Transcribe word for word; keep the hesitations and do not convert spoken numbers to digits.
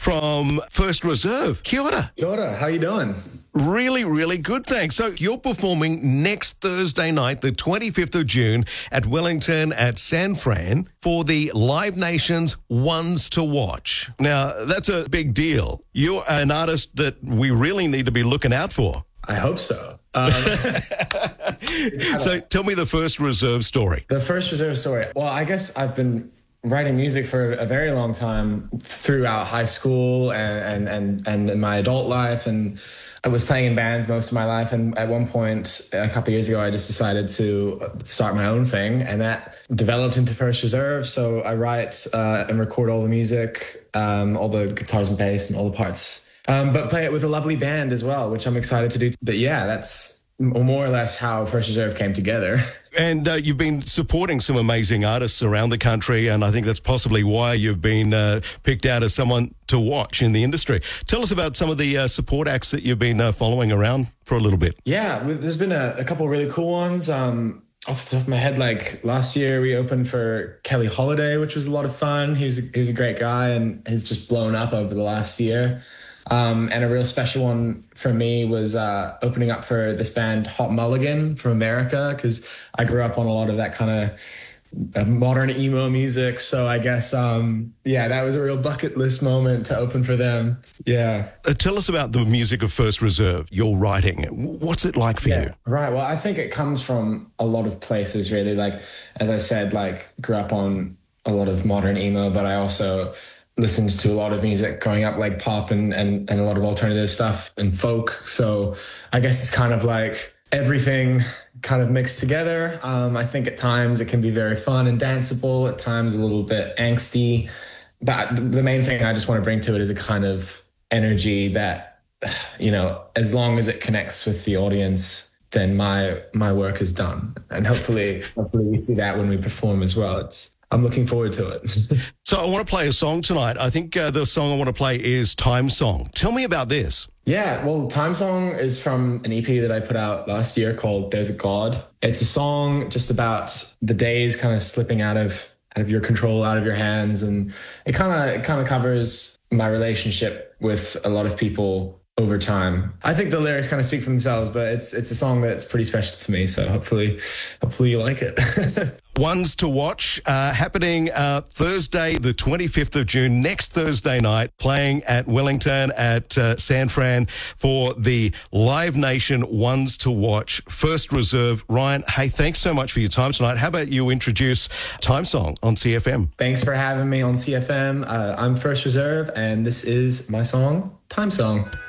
from First Reserve. Kia ora. Kia ora, how you doing? Really, really good, thanks. So you're performing next Thursday night, the twenty-fifth of June, at Wellington at San Fran for the Live Nation's Ones to Watch. Now, that's a big deal. You're an artist that we really need to be looking out for. I hope so. Um, so tell me the First Reserve story. The First Reserve story. Well, I guess I've been writing music for a very long time throughout high school and, and, and, and in my adult life. And I was playing in bands most of my life. And at one point, a couple of years ago, I just decided to start my own thing. And that developed into First Reserve. So I write uh, and record all the music, um, all the guitars and bass and all the parts. Um, but play it with a lovely band as well, which I'm excited to do. But yeah, that's more or less how First Reserve came together. And uh, you've been supporting some amazing artists around the country, and I think that's possibly why you've been uh, picked out as someone to watch in the industry. Tell us about some of the uh, support acts that you've been uh, following around for a little bit. Yeah, there's been a, a couple of really cool ones. Um, off the top of my head, like last year we opened for Kelly Holiday, which was a lot of fun. He was a, he was a great guy and has just blown up over the last year. Um, and a real special one for me was uh, opening up for this band Hot Mulligan from America, because I grew up on a lot of that kind of uh, modern emo music. So I guess, um, yeah, that was a real bucket list moment to open for them. Yeah. Uh, tell us about the music of First Reserve, your writing. What's it like for yeah. you? Right. Well, I think it comes from a lot of places, really. Like, as I said, like grew up on a lot of modern emo, but I also listened to a lot of music growing up, like pop and, and, and a lot of alternative stuff and folk. So I guess it's kind of like everything kind of mixed together. Um, I think at times it can be very fun and danceable, at times a little bit angsty. But the main thing I just want to bring to it is a kind of energy that, you know, as long as it connects with the audience, then my my work is done. And hopefully, hopefully we see that when we perform as well. It's I'm looking forward to it. So I want to play a song tonight. I think uh, the song I want to play is Time Song. Tell me about this. Yeah, well, Time Song is from an E P that I put out last year called There's a God. It's a song just about the days kind of slipping out of out of your control, out of your hands. And it kind of it kind of covers my relationship with a lot of people over time. I think the lyrics kind of speak for themselves, but it's it's a song that's pretty special to me. So hopefully, hopefully you like it. Ones to Watch, uh, happening uh, Thursday, the twenty-fifth of June, next Thursday night, playing at Wellington at uh, San Fran for the Live Nation Ones to Watch, First Reserve. Ryan, hey, thanks so much for your time tonight. How about you introduce Time Song on C F M? Thanks for having me on C F M. Uh, I'm First Reserve, and this is my song, Time Song.